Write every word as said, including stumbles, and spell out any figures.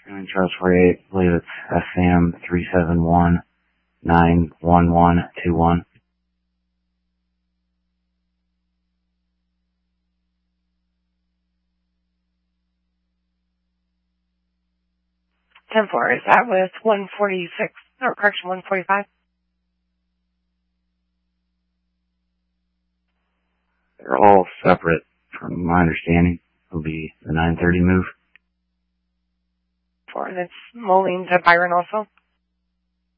And Charles forty-eight, I believe it's F M three seven one nine one one two one. ten four, is that with one forty-six, or correction, one forty-five? They're all separate, from my understanding. It'll be the nine thirty move. Four, and it's Moline to Byron also?